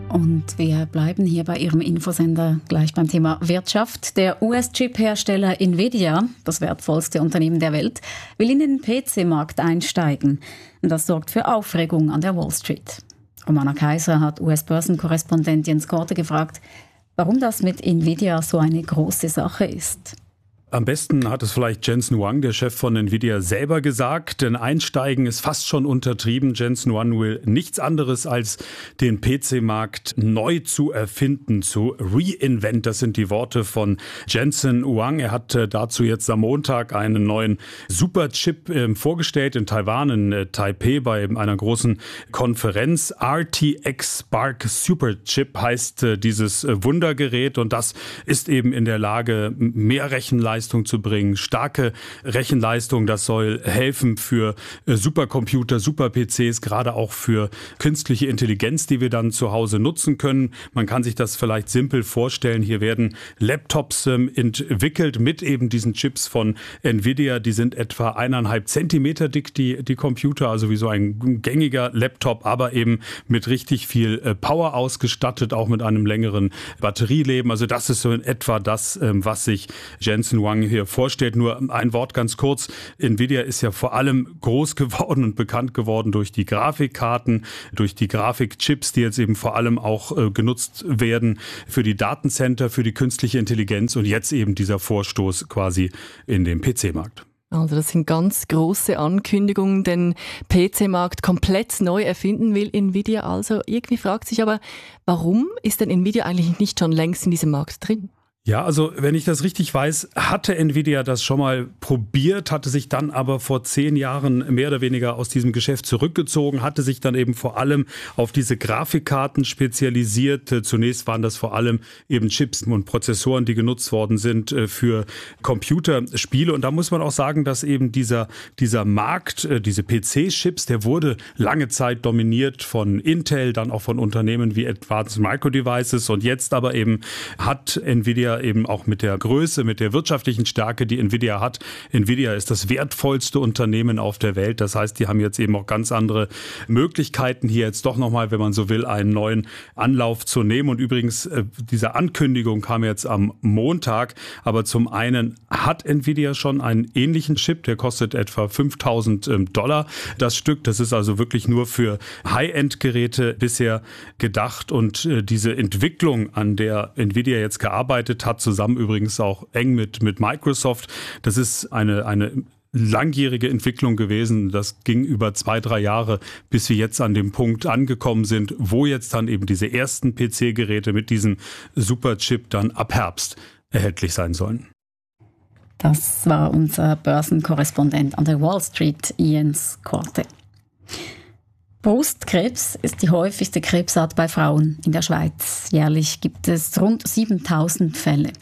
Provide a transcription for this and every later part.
Und wir bleiben hier bei Ihrem Infosender gleich beim Thema Wirtschaft. Der US-Chip-Hersteller Nvidia, das wertvollste Unternehmen der Welt, will in den PC-Markt einsteigen. Und das sorgt für Aufregung an der Wall Street. Romana Kaiser hat US-Börsenkorrespondent Jens Korte gefragt, warum das mit Nvidia so eine große Sache ist. Am besten hat es vielleicht Jensen Huang, der Chef von Nvidia, selber gesagt, denn Einsteigen ist fast schon untertrieben. Jensen Huang will nichts anderes als den PC-Markt neu zu erfinden, zu reinvent. Das sind die Worte von Jensen Huang. Er hat dazu jetzt am Montag einen neuen Superchip vorgestellt in Taiwan, in Taipei, bei einer großen Konferenz. RTX Spark Superchip heißt dieses Wundergerät und das ist eben in der Lage, mehr Rechenleistung zu bringen, starke Rechenleistung. Das soll helfen für Supercomputer, Super-PCs, gerade auch für künstliche Intelligenz, die wir dann zu Hause nutzen können. Man kann sich das vielleicht simpel vorstellen. Hier werden Laptops entwickelt mit eben diesen Chips von Nvidia. Die sind etwa 1,5 Zentimeter dick, die Computer, also wie so ein gängiger Laptop, aber eben mit richtig viel Power ausgestattet, auch mit einem längeren Batterieleben. Also das ist so in etwa das, was sich Jensen Huang hier vorstellt. Nur ein Wort ganz kurz. Nvidia ist ja vor allem groß geworden und bekannt geworden durch die Grafikkarten, durch die Grafikchips, die jetzt eben vor allem auch genutzt werden für die Datencenter, für die künstliche Intelligenz und jetzt eben dieser Vorstoß quasi in den PC-Markt. Also das sind ganz große Ankündigungen, den PC-Markt komplett neu erfinden will Nvidia. Also irgendwie fragt sich aber, warum ist denn Nvidia eigentlich nicht schon längst in diesem Markt drin? Ja, also wenn ich das richtig weiß, hatte Nvidia das schon mal probiert, hatte sich dann aber vor 10 Jahren mehr oder weniger aus diesem Geschäft zurückgezogen, hatte sich dann eben vor allem auf diese Grafikkarten spezialisiert. Zunächst waren das vor allem eben Chips und Prozessoren, die genutzt worden sind für Computerspiele. Und da muss man auch sagen, dass eben dieser Markt, diese PC-Chips, der wurde lange Zeit dominiert von Intel, dann auch von Unternehmen wie Advanced Micro Devices. Und jetzt aber eben hat Nvidia eben auch mit der Größe, mit der wirtschaftlichen Stärke, die Nvidia hat. Nvidia ist das wertvollste Unternehmen auf der Welt. Das heißt, die haben jetzt eben auch ganz andere Möglichkeiten, hier jetzt doch nochmal, wenn man so will, einen neuen Anlauf zu nehmen. Und übrigens, diese Ankündigung kam jetzt am Montag. Aber zum einen hat Nvidia schon einen ähnlichen Chip, der kostet etwa $5.000 das Stück. Das ist also wirklich nur für High-End-Geräte bisher gedacht. Und diese Entwicklung, an der Nvidia jetzt gearbeitet hat, zusammen übrigens auch eng mit Microsoft. Das ist eine langjährige Entwicklung gewesen. Das ging über 2-3 Jahre, bis wir jetzt an dem Punkt angekommen sind, wo jetzt dann eben diese ersten PC-Geräte mit diesem Superchip dann ab Herbst erhältlich sein sollen. Das war unser Börsenkorrespondent an der Wall Street, Jens Korte. Brustkrebs ist die häufigste Krebsart bei Frauen in der Schweiz. Jährlich gibt es rund 7.000 Fälle.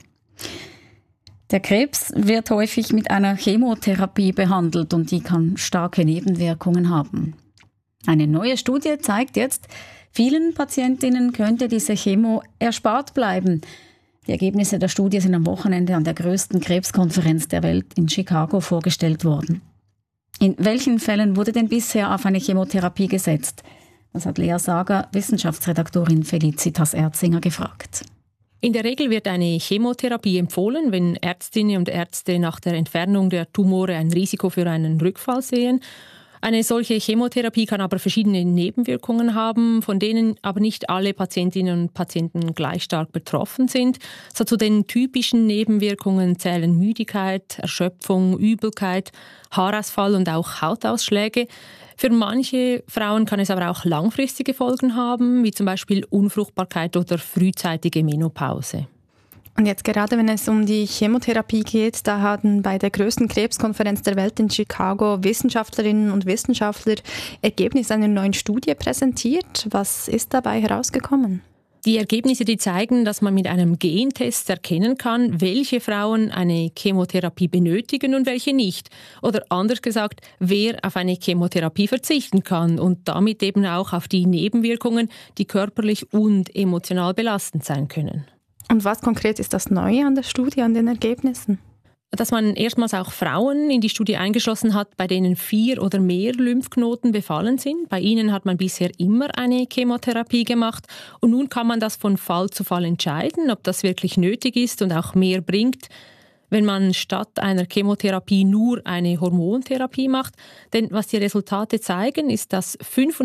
Der Krebs wird häufig mit einer Chemotherapie behandelt und die kann starke Nebenwirkungen haben. Eine neue Studie zeigt jetzt, vielen Patientinnen könnte diese Chemo erspart bleiben. Die Ergebnisse der Studie sind am Wochenende an der größten Krebskonferenz der Welt in Chicago vorgestellt worden. In welchen Fällen wurde denn bisher auf eine Chemotherapie gesetzt? Das hat Lea Sager, Wissenschaftsredaktorin Felicitas Erzinger, gefragt. In der Regel wird eine Chemotherapie empfohlen, wenn Ärztinnen und Ärzte nach der Entfernung der Tumore ein Risiko für einen Rückfall sehen. Eine solche Chemotherapie kann aber verschiedene Nebenwirkungen haben, von denen aber nicht alle Patientinnen und Patienten gleich stark betroffen sind. So zu den typischen Nebenwirkungen zählen Müdigkeit, Erschöpfung, Übelkeit, Haarausfall und auch Hautausschläge. Für manche Frauen kann es aber auch langfristige Folgen haben, wie zum Beispiel Unfruchtbarkeit oder frühzeitige Menopause. Und jetzt gerade, wenn es um die Chemotherapie geht, da haben bei der größten Krebskonferenz der Welt in Chicago Wissenschaftlerinnen und Wissenschaftler Ergebnisse einer neuen Studie präsentiert. Was ist dabei herausgekommen? Die Ergebnisse, die zeigen, dass man mit einem Gentest erkennen kann, welche Frauen eine Chemotherapie benötigen und welche nicht. Oder anders gesagt, wer auf eine Chemotherapie verzichten kann und damit eben auch auf die Nebenwirkungen, die körperlich und emotional belastend sein können. Und was konkret ist das Neue an der Studie, an den Ergebnissen? dass man erstmals auch Frauen in die Studie eingeschlossen hat, bei denen 4 oder mehr Lymphknoten befallen sind. Bei ihnen hat man bisher immer eine Chemotherapie gemacht und nun kann man das von Fall zu Fall entscheiden, ob das wirklich nötig ist und auch mehr bringt, wenn man statt einer Chemotherapie nur eine Hormontherapie macht. Denn was die Resultate zeigen, ist, dass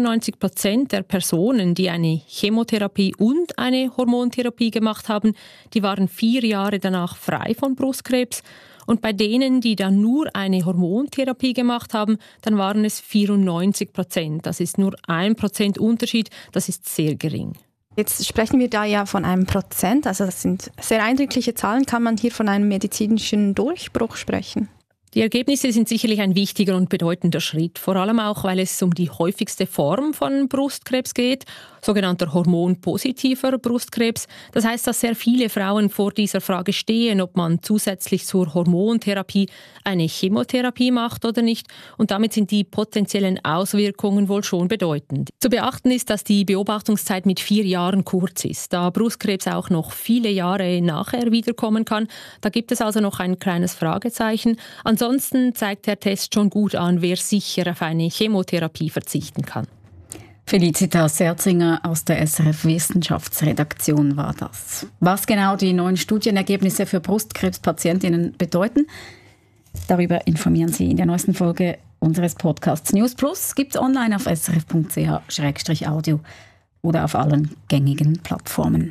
95% der Personen, die eine Chemotherapie und eine Hormontherapie gemacht haben, die waren 4 Jahre danach frei von Brustkrebs. Und bei denen, die dann nur eine Hormontherapie gemacht haben, dann waren es 94%. Das ist nur 1% Unterschied, das ist sehr gering. Jetzt sprechen wir da ja von einem Prozent, also das sind sehr eindrückliche Zahlen. Kann man hier von einem medizinischen Durchbruch sprechen? Die Ergebnisse sind sicherlich ein wichtiger und bedeutender Schritt, vor allem auch, weil es um die häufigste Form von Brustkrebs geht, sogenannter hormonpositiver Brustkrebs. Das heißt, dass sehr viele Frauen vor dieser Frage stehen, ob man zusätzlich zur Hormontherapie eine Chemotherapie macht oder nicht. Und damit sind die potenziellen Auswirkungen wohl schon bedeutend. Zu beachten ist, dass die Beobachtungszeit mit 4 Jahren kurz ist, da Brustkrebs auch noch viele Jahre nachher wiederkommen kann. Da gibt es also noch ein kleines Fragezeichen. Ansonsten zeigt der Test schon gut an, wer sicher auf eine Chemotherapie verzichten kann. Felicitas Serzinger aus der SRF Wissenschaftsredaktion war das. Was genau die neuen Studienergebnisse für Brustkrebspatientinnen bedeuten, darüber informieren Sie in der neuesten Folge unseres Podcasts News Plus. Gibt es online auf srf.ch/audio oder auf allen gängigen Plattformen.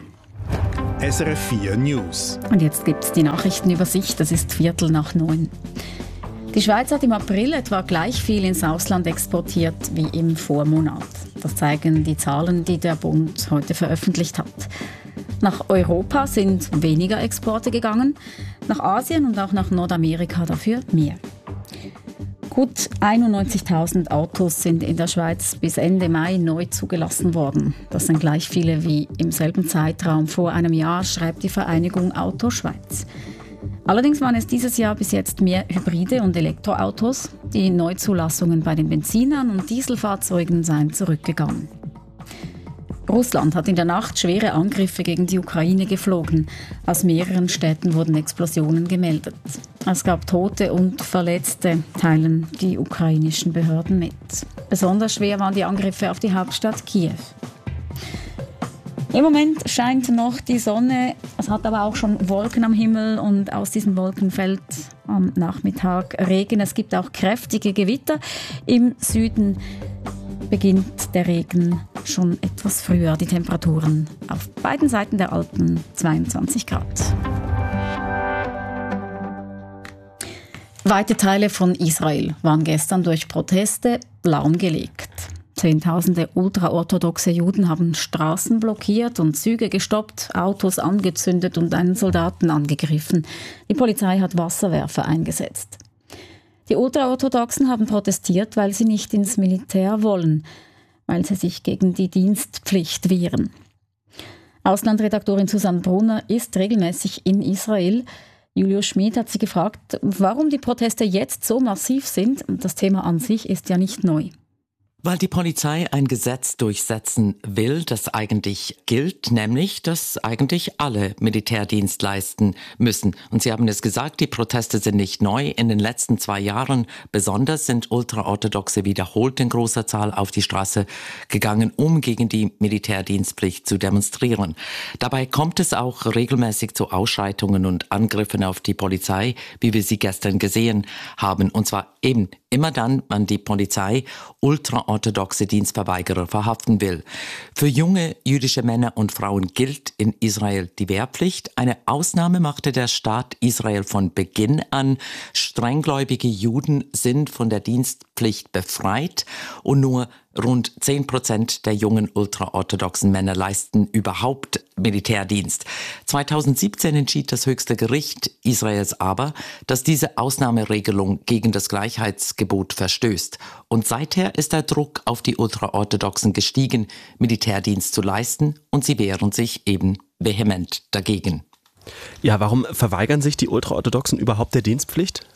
SRF 4 News. Und jetzt gibt es die Nachrichtenübersicht. Das ist 8:15. Die Schweiz hat im April etwa gleich viel ins Ausland exportiert wie im Vormonat. Das zeigen die Zahlen, die der Bund heute veröffentlicht hat. Nach Europa sind weniger Exporte gegangen, nach Asien und auch nach Nordamerika dafür mehr. Gut 91.000 Autos sind in der Schweiz bis Ende Mai neu zugelassen worden. Das sind gleich viele wie im selben Zeitraum vor einem Jahr, schreibt die Vereinigung Auto Schweiz. Allerdings waren es dieses Jahr bis jetzt mehr Hybride und Elektroautos. Die Neuzulassungen bei den Benzinern und Dieselfahrzeugen seien zurückgegangen. Russland hat in der Nacht schwere Angriffe gegen die Ukraine geflogen. Aus mehreren Städten wurden Explosionen gemeldet. Es gab Tote und Verletzte, teilen die ukrainischen Behörden mit. Besonders schwer waren die Angriffe auf die Hauptstadt Kiew. Im Moment scheint noch die Sonne, es hat aber auch schon Wolken am Himmel und aus diesen Wolken fällt am Nachmittag Regen. Es gibt auch kräftige Gewitter. Im Süden beginnt der Regen schon etwas früher. Die Temperaturen auf beiden Seiten der Alpen 22 Grad. Weite Teile von Israel waren gestern durch Proteste lahmgelegt. Zehntausende ultraorthodoxe Juden haben Straßen blockiert und Züge gestoppt, Autos angezündet und einen Soldaten angegriffen. Die Polizei hat Wasserwerfer eingesetzt. Die Ultraorthodoxen haben protestiert, weil sie nicht ins Militär wollen, weil sie sich gegen die Dienstpflicht wehren. Auslandredaktorin Susanne Brunner ist regelmäßig in Israel. Julius Schmid hat sie gefragt, warum die Proteste jetzt so massiv sind. Das Thema an sich ist ja nicht neu. Weil die Polizei ein Gesetz durchsetzen will, das eigentlich gilt, nämlich, dass eigentlich alle Militärdienst leisten müssen. Und Sie haben es gesagt, die Proteste sind nicht neu. In den letzten 2 Jahren besonders sind Ultraorthodoxe wiederholt in großer Zahl auf die Straße gegangen, um gegen die Militärdienstpflicht zu demonstrieren. Dabei kommt es auch regelmäßig zu Ausschreitungen und Angriffen auf die Polizei, wie wir sie gestern gesehen haben. Und zwar eben immer dann, wenn die Polizei ultraorthodoxe Dienstverweigerer verhaften will. Für junge jüdische Männer und Frauen gilt in Israel die Wehrpflicht. Eine Ausnahme machte der Staat Israel von Beginn an. Strenggläubige Juden sind von der Dienstpflicht befreit und nur rund 10% der jungen ultraorthodoxen Männer leisten überhaupt Militärdienst. 2017 entschied das höchste Gericht Israels aber, dass diese Ausnahmeregelung gegen das Gleichheitsgebot verstößt. Und seither ist der Druck auf die Ultraorthodoxen gestiegen, Militärdienst zu leisten, und sie wehren sich eben vehement dagegen. Ja, warum verweigern sich die Ultraorthodoxen überhaupt der Dienstpflicht?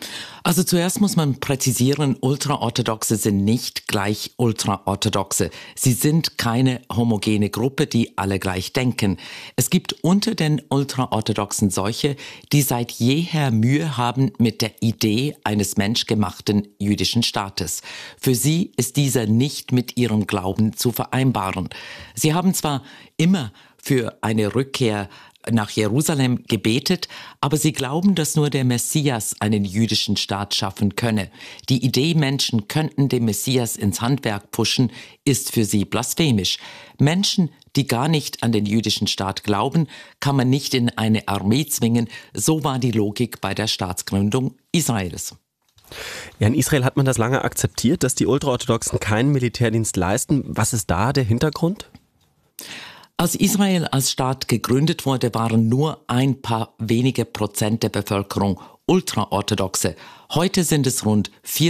Also zuerst muss man präzisieren, Ultraorthodoxe sind nicht gleich Ultraorthodoxe. Sie sind keine homogene Gruppe, die alle gleich denken. Es gibt unter den Ultraorthodoxen solche, die seit jeher Mühe haben mit der Idee eines menschgemachten jüdischen Staates. Für sie ist dieser nicht mit ihrem Glauben zu vereinbaren. Sie haben zwar immer für eine Rückkehr nach Jerusalem gebetet, aber sie glauben, dass nur der Messias einen jüdischen Staat schaffen könne. Die Idee, Menschen könnten dem Messias ins Handwerk pfuschen, ist für sie blasphemisch. Menschen, die gar nicht an den jüdischen Staat glauben, kann man nicht in eine Armee zwingen. So war die Logik bei der Staatsgründung Israels. Ja, in Israel hat man das lange akzeptiert, dass die Ultraorthodoxen keinen Militärdienst leisten. Was ist da der Hintergrund? Als Israel als Staat gegründet wurde, waren nur ein paar wenige Prozent der Bevölkerung Ultraorthodoxe. Heute sind es rund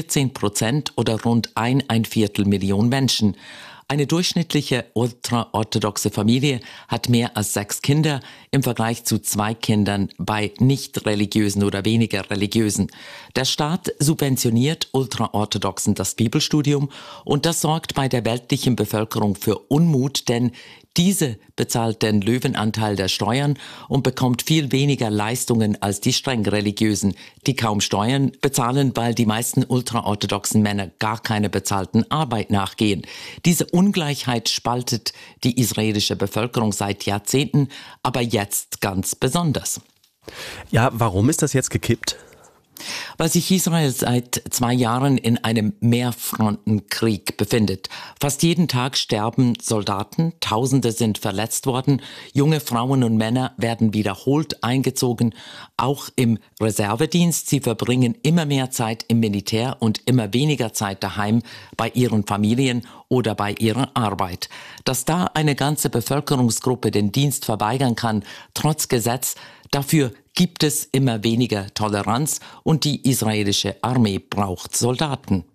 14% oder rund 1,25 Million Menschen. Eine durchschnittliche ultraorthodoxe Familie hat mehr als 6 Kinder im Vergleich zu 2 Kindern bei nicht religiösen oder weniger religiösen. Der Staat subventioniert Ultraorthodoxen das Bibelstudium und das sorgt bei der weltlichen Bevölkerung für Unmut, denn diese bezahlt den Löwenanteil der Steuern und bekommt viel weniger Leistungen als die streng Religiösen, die kaum Steuern bezahlen, weil die meisten ultraorthodoxen Männer gar keiner bezahlten Arbeit nachgehen. Diese Ungleichheit spaltet die israelische Bevölkerung seit Jahrzehnten, aber jetzt ganz besonders. Ja, warum ist das jetzt gekippt? Weil sich Israel seit 2 Jahren in einem Mehrfrontenkrieg befindet. Fast jeden Tag sterben Soldaten, Tausende sind verletzt worden, junge Frauen und Männer werden wiederholt eingezogen, auch im Reservedienst. Sie verbringen immer mehr Zeit im Militär und immer weniger Zeit daheim bei ihren Familien oder bei ihrer Arbeit. Dass da eine ganze Bevölkerungsgruppe den Dienst verweigern kann, trotz Gesetz, dafür gibt es immer weniger Toleranz und die israelische Armee braucht Soldaten.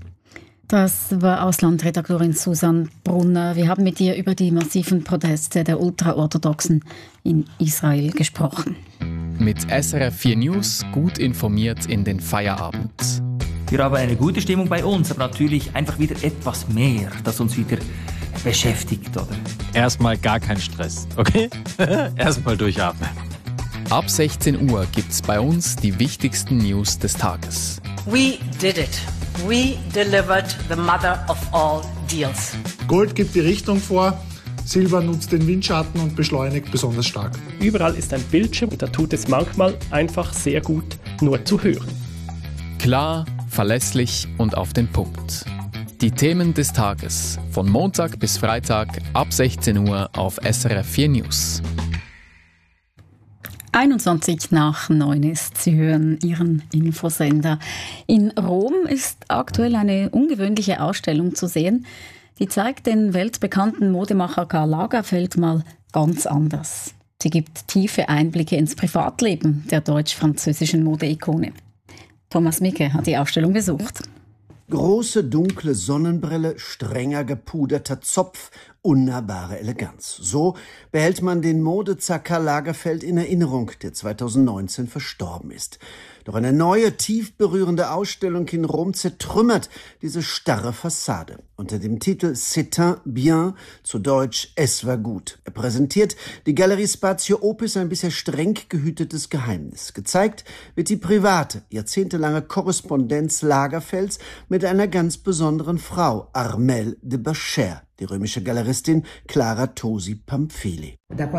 Das war Auslandredaktorin Susanne Brunner. Wir haben mit ihr über die massiven Proteste der Ultraorthodoxen in Israel gesprochen. Mit SRF 4 News gut informiert in den Feierabend. Wir haben eine gute Stimmung bei uns, aber natürlich einfach wieder etwas mehr, das uns wieder beschäftigt, oder? Erstmal gar kein Stress, okay? Erstmal durchatmen. Ab 16 Uhr gibt's bei uns die wichtigsten News des Tages. We did it. We delivered the mother of all deals. Gold gibt die Richtung vor, Silber nutzt den Windschatten und beschleunigt besonders stark. Überall ist ein Bildschirm und da tut es manchmal einfach sehr gut, nur zu hören. Klar, verlässlich und auf den Punkt. Die Themen des Tages von Montag bis Freitag ab 16 Uhr auf SRF 4 News. 21 nach 9 ist. Sie hören Ihren Infosender. In Rom ist aktuell eine ungewöhnliche Ausstellung zu sehen. Die zeigt den weltbekannten Modemacher Karl Lagerfeld mal ganz anders. Sie gibt tiefe Einblicke ins Privatleben der deutsch-französischen Modeikone. Thomas Micke hat die Ausstellung besucht. Große, dunkle Sonnenbrille, strenger gepuderter Zopf, unnahbare Eleganz. So behält man den Modezar Karl Lagerfeld in Erinnerung, der 2019 verstorben ist. Doch eine neue, tief berührende Ausstellung in Rom zertrümmert diese starre Fassade. Unter dem Titel C'est bien, zu Deutsch Es war gut. Er präsentiert die Galerie Spazio Opis ein bisher streng gehütetes Geheimnis. Gezeigt wird die private, jahrzehntelange Korrespondenz Lagerfelds mit einer ganz besonderen Frau, Armelle de Bacher, die römische Galeristin Clara Tosi Pamphili.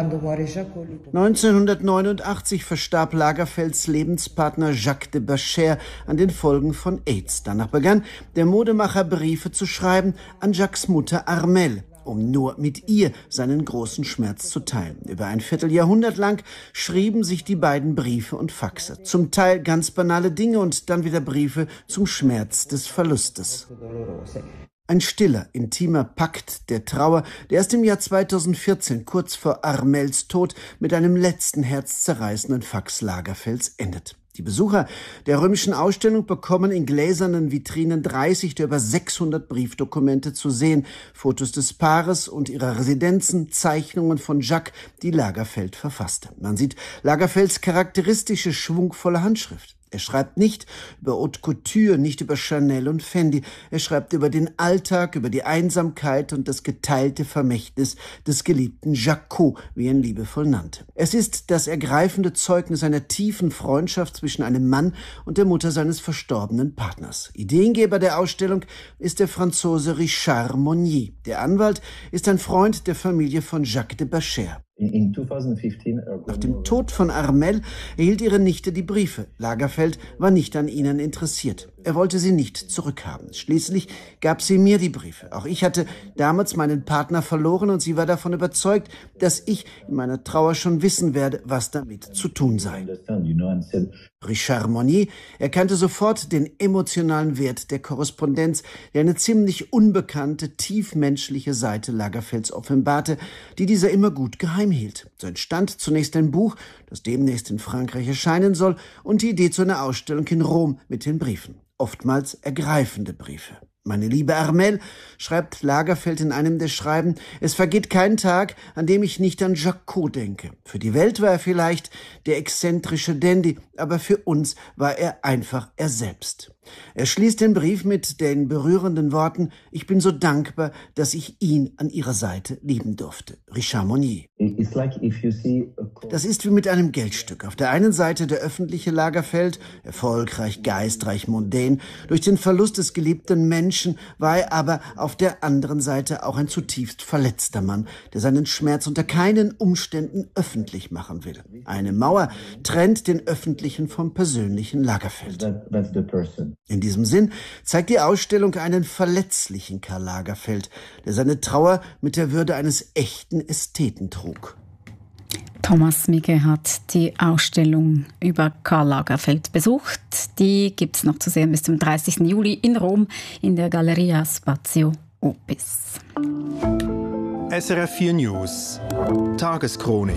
1989 verstarb Lagerfelds Lebenspartner Jacques de Bacher an den Folgen von AIDS. Danach begann der Modemacher Briefe zu schreiben an Jacques' Mutter Armelle, um nur mit ihr seinen großen Schmerz zu teilen. Über ein Vierteljahrhundert lang schrieben sich die beiden Briefe und Faxe. Zum Teil ganz banale Dinge und dann wieder Briefe zum Schmerz des Verlustes. Ein stiller, intimer Pakt der Trauer, der erst im Jahr 2014, kurz vor Armelles Tod, mit einem letzten herzzerreißenden Fax Lagerfelds endet. Die Besucher der römischen Ausstellung bekommen in gläsernen Vitrinen 30 der über 600 Briefdokumente zu sehen, Fotos des Paares und ihrer Residenzen, Zeichnungen von Jacques, die Lagerfeld verfasste. Man sieht Lagerfelds charakteristische, schwungvolle Handschrift. Er schreibt nicht über Haute Couture, nicht über Chanel und Fendi. Er schreibt über den Alltag, über die Einsamkeit und das geteilte Vermächtnis des geliebten Jacquot, wie er ihn liebevoll nannte. Es ist das ergreifende Zeugnis einer tiefen Freundschaft zwischen einem Mann und der Mutter seines verstorbenen Partners. Ideengeber der Ausstellung ist der Franzose Richard Monnier. Der Anwalt ist ein Freund der Familie von Jacques de Bacher. Nach dem Tod von Armel erhielt ihre Nichte die Briefe. Lagerfeld war nicht an ihnen interessiert. Er wollte sie nicht zurückhaben. Schließlich gab sie mir die Briefe. Auch ich hatte damals meinen Partner verloren und sie war davon überzeugt, dass ich in meiner Trauer schon wissen werde, was damit zu tun sei. Richard Monnier erkannte sofort den emotionalen Wert der Korrespondenz, der eine ziemlich unbekannte, tiefmenschliche Seite Lagerfelds offenbarte, die dieser immer gut geheim hielt. So entstand zunächst ein Buch, das demnächst in Frankreich erscheinen soll, und die Idee zu einer Ausstellung in Rom mit den Briefen. Oftmals ergreifende Briefe. Meine liebe Armel, schreibt Lagerfeld in einem der Schreiben, es vergeht kein Tag, an dem ich nicht an Jacquot denke. Für die Welt war er vielleicht der exzentrische Dandy, aber für uns war er einfach er selbst. Er schließt den Brief mit den berührenden Worten, ich bin so dankbar, dass ich ihn an ihrer Seite lieben durfte. Richard Monnier. Das ist wie mit einem Geldstück. Auf der einen Seite der öffentliche Lagerfeld, erfolgreich, geistreich, mondän. Durch den Verlust des geliebten Menschen war er aber auf der anderen Seite auch ein zutiefst verletzter Mann, der seinen Schmerz unter keinen Umständen öffentlich machen will. Eine Mauer trennt den öffentlichen vom persönlichen Lagerfeld. In diesem Sinn zeigt die Ausstellung einen verletzlichen Karl Lagerfeld, der seine Trauer mit der Würde eines echten Ästheten trug. Thomas Migge hat die Ausstellung über Karl Lagerfeld besucht. Die gibt es noch zu sehen bis zum 30. Juli in Rom in der Galleria Spazio Opis. SRF 4 News Tageschronik.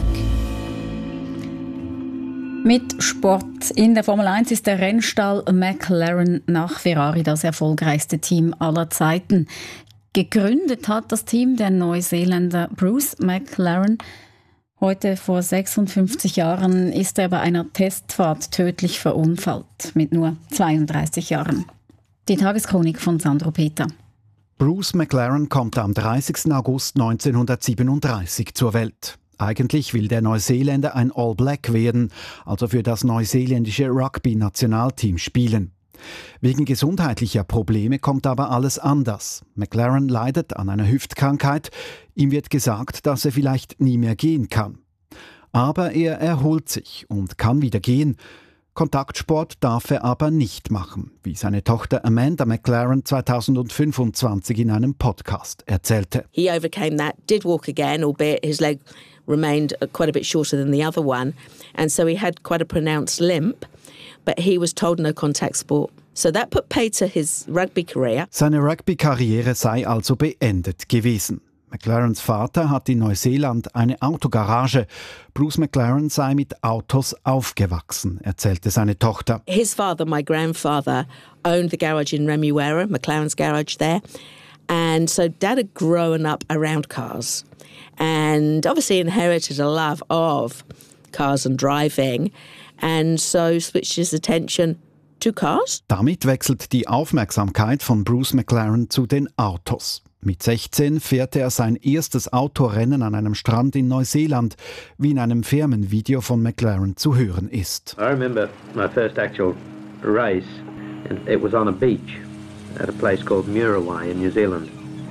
Mit Sport. In der Formel 1 ist der Rennstall McLaren nach Ferrari das erfolgreichste Team aller Zeiten. Gegründet hat das Team der Neuseeländer Bruce McLaren. Heute vor 56 Jahren ist er bei einer Testfahrt tödlich verunfallt, mit nur 32 Jahren. Die Tageschronik von Sandro Peter. Bruce McLaren kommt am 30. August 1937 zur Welt. Eigentlich will der Neuseeländer ein All Black werden, also für das neuseeländische Rugby-Nationalteam spielen. Wegen gesundheitlicher Probleme kommt aber alles anders. McLaren leidet an einer Hüftkrankheit. Ihm wird gesagt, dass er vielleicht nie mehr gehen kann. Aber er erholt sich und kann wieder gehen. Kontaktsport darf er aber nicht machen, wie seine Tochter Amanda McLaren 2025 in einem Podcast erzählte. He overcame that, did walk again, albeit his leg remained quite a bit shorter than the other one, and so he had quite a pronounced limp, but he was told no contact sport. So that put paid to his rugby career. Seine Rugby-Karriere sei also beendet gewesen. McLarens Vater hat in Neuseeland eine Autogarage. Bruce McLaren sei mit Autos aufgewachsen, erzählte seine Tochter. His father, my grandfather, owned the garage in Remuera, McLaren's garage there. And so Dad had grown up around cars and obviously inherited a love of cars and driving, and so switched his attention to cars. Damit wechselt die Aufmerksamkeit von Bruce McLaren zu den Autos. Mit 16 fährte er sein erstes Autorennen an einem Strand in Neuseeland, wie in einem Firmenvideo von McLaren zu hören ist. I remember my first actual race, and it was on a beach at a place called Muriwai in New Zealand.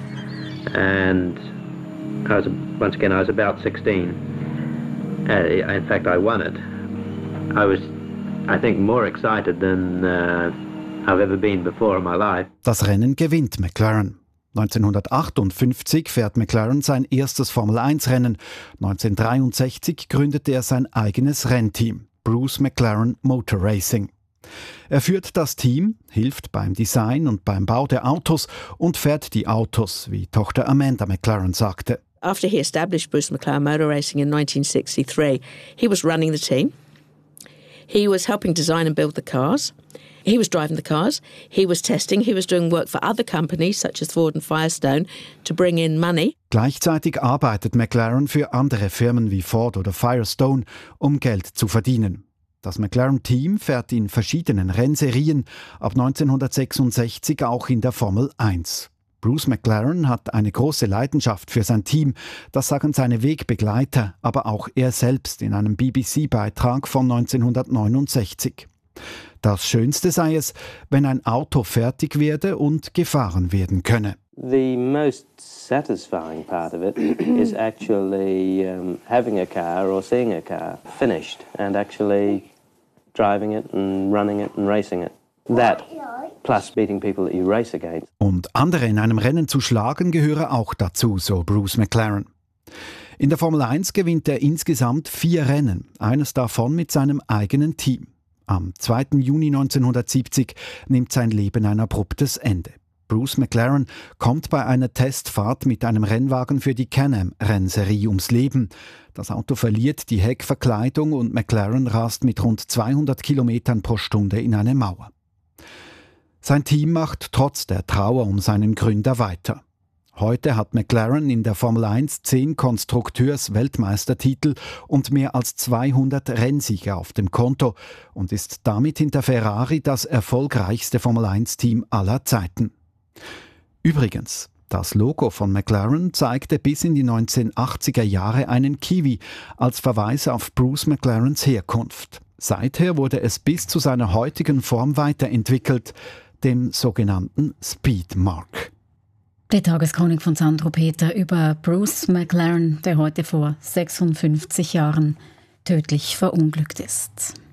And I was about 16. In fact, I won it. I was, I think, more excited than I've ever been before in my life. Das Rennen gewinnt McLaren. 1958 fährt McLaren sein erstes Formel-1-Rennen. 1963 gründete er sein eigenes Rennteam, Bruce McLaren Motor Racing. Er führt das Team, hilft beim Design und beim Bau der Autos und fährt die Autos, wie Tochter Amanda McLaren sagte. After he established Bruce McLaren Motor Racing in 1963, he was running the team. He was helping design and build the cars. He was driving the cars, he was testing, he was doing work for other companies such as Ford and Firestone to bring in money. Gleichzeitig arbeitet McLaren für andere Firmen wie Ford oder Firestone, um Geld zu verdienen. Das McLaren-Team fährt in verschiedenen Rennserien, ab 1966 auch in der Formel 1. Bruce McLaren hat eine große Leidenschaft für sein Team, das sagen seine Wegbegleiter, aber auch er selbst in einem BBC-Beitrag von 1969. Das Schönste sei es, wenn ein Auto fertig werde und gefahren werden könne. The most satisfying part of it is actually having a car or seeing a car finished and actually driving it and running it and racing it. That plus beating people that you race against. Und andere in einem Rennen zu schlagen gehöre auch dazu, so Bruce McLaren. In der Formel 1 gewinnt er insgesamt 4 Rennen, eines davon mit seinem eigenen Team. Am 2. Juni 1970 nimmt sein Leben ein abruptes Ende. Bruce McLaren kommt bei einer Testfahrt mit einem Rennwagen für die Can-Am-Rennserie ums Leben. Das Auto verliert die Heckverkleidung und McLaren rast mit rund 200 Kilometern pro Stunde in eine Mauer. Sein Team macht trotz der Trauer um seinen Gründer weiter. Heute hat McLaren in der Formel 1 10 Konstrukteurs-Weltmeistertitel und mehr als 200 Rennsiege auf dem Konto und ist damit hinter Ferrari das erfolgreichste Formel 1-Team aller Zeiten. Übrigens, das Logo von McLaren zeigte bis in die 1980er Jahre einen Kiwi als Verweis auf Bruce McLarens Herkunft. Seither wurde es bis zu seiner heutigen Form weiterentwickelt, dem sogenannten Speedmark. Die Tageschronik von Sandro Peter über Bruce McLaren, der heute vor 56 Jahren tödlich verunglückt ist.